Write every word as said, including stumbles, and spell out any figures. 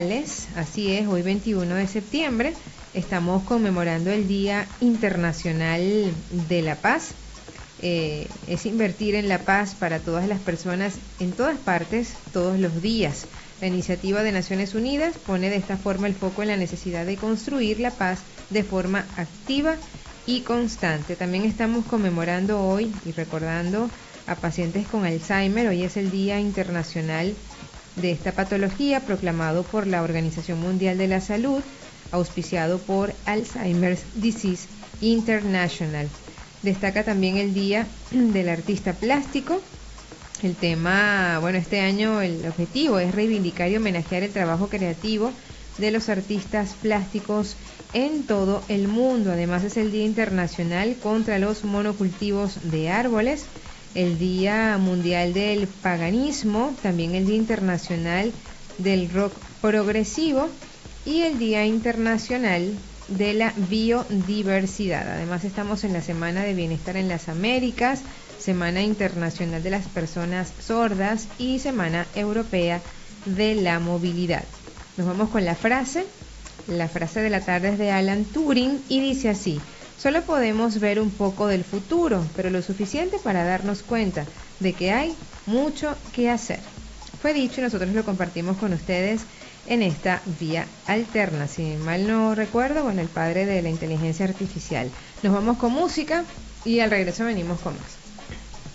Así es, hoy veintiuno de septiembre estamos conmemorando el Día Internacional de la Paz. Eh, es invertir en la paz para todas las personas en todas partes, todos los días. La iniciativa de Naciones Unidas pone de esta forma el foco en la necesidad de construir la paz de forma activa y constante. También estamos conmemorando hoy y recordando a pacientes con Alzheimer. Hoy es el Día Internacional de esta patología, proclamado por la Organización Mundial de la Salud, auspiciado por Alzheimer's Disease International. Destaca también el Día del Artista Plástico. El tema, bueno, este año el objetivo es reivindicar y homenajear el trabajo creativo de los artistas plásticos en todo el mundo. Además es el Día Internacional contra los monocultivos de árboles, el Día Mundial del Paganismo, también el Día Internacional del Rock Progresivo y el Día Internacional de la Biodiversidad. Además estamos en la Semana de Bienestar en las Américas, Semana Internacional de las Personas Sordas y Semana Europea de la Movilidad. Nos vamos con la frase. La frase de la tarde es de Alan Turing y dice así: solo podemos ver un poco del futuro, pero lo suficiente para darnos cuenta de que hay mucho que hacer. Fue dicho y nosotros lo compartimos con ustedes en esta vía alterna. Si mal no recuerdo, bueno, el padre de la inteligencia artificial. Nos vamos con música y al regreso venimos con más.